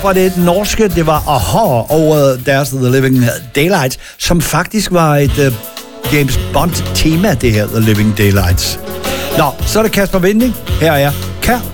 Fra det norske, det var Aha over deres The Living Daylights, som faktisk var et James Bond-tema, det her The Living Daylights. Nå, så er det Kasper Winding. Her er jeg.